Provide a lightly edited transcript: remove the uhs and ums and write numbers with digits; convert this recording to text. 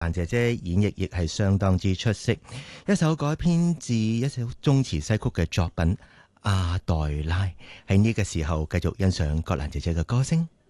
蘭姐姐演繹亦係相當之出色，一首改編自一首中詞西曲嘅作品《阿黛拉》。喺呢個時候繼續欣賞葛蘭姐姐嘅歌聲。